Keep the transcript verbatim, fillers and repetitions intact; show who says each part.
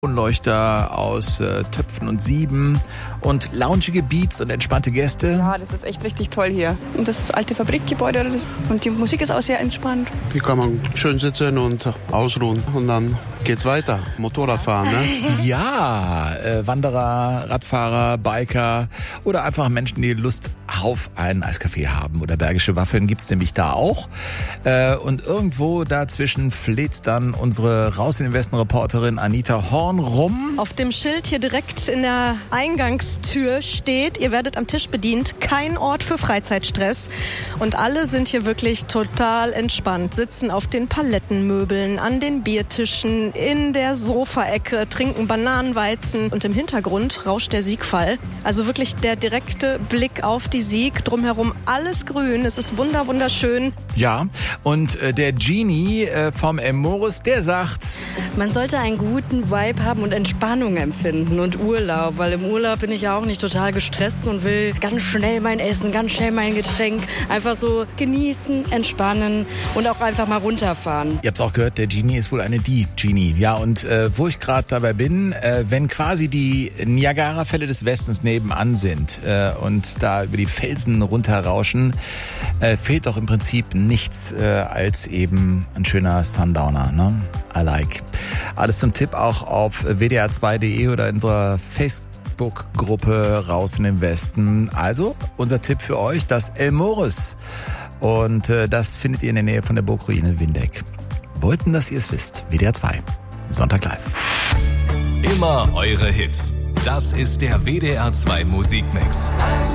Speaker 1: Leuchter aus äh, Töpfen und Sieben und loungige Beats und entspannte Gäste.
Speaker 2: Ja, das ist echt richtig toll hier. Und das alte Fabrikgebäude und die Musik ist auch sehr entspannt.
Speaker 3: Hier kann man schön sitzen und ausruhen und dann geht's weiter. Motorradfahren, ne?
Speaker 1: Ja, äh, Wanderer, Radfahrer, Biker oder einfach Menschen, die Lust auf einen Eiskaffee haben oder Bergische Waffeln gibt's nämlich da auch. Äh, und irgendwo dazwischen fleht dann unsere Raus in den Westen Reporterin Anita Horn rum.
Speaker 4: Auf dem Schild hier direkt in der Eingangstür steht, ihr werdet am Tisch bedient, kein Ort für Freizeitstress. Und alle sind hier wirklich total entspannt, sitzen auf den Palettenmöbeln, an den Biertischen, in der Sofaecke, trinken Bananenweizen und im Hintergrund rauscht der Siegfall. Also wirklich der direkte Blick auf die Sieg, drumherum alles grün, es ist wunder wunderschön.
Speaker 1: Ja, und äh, der Genie äh, vom Elmorus, der sagt...
Speaker 5: Man sollte einen guten Vibe haben und Entspannung empfinden und Urlaub, weil im Urlaub bin ich ja auch nicht total gestresst und will ganz schnell mein Essen, ganz schnell mein Getränk, einfach so genießen, entspannen und auch einfach mal runterfahren.
Speaker 1: Ihr habt's auch gehört, der Genie ist wohl eine die Genie. Ja, und äh, wo ich gerade dabei bin, äh, wenn quasi die Niagara-Fälle des Westens nebenan sind äh, und da über die Felsen runterrauschen, äh, fehlt doch im Prinzip nichts äh, als eben ein schöner Sundowner, ne? I like. Alles zum Tipp auch auf w d r zwei punkt d e oder in unserer Facebook-Gruppe Raus in den Westen. Also, unser Tipp für euch, das Elmorus. Und äh, das findet ihr in der Nähe von der Burgruine Windeck. Wollten, dass ihr es wisst. W D R zwei. Sonntag live.
Speaker 6: Immer eure Hits. Das ist der W D R zwei Musikmix.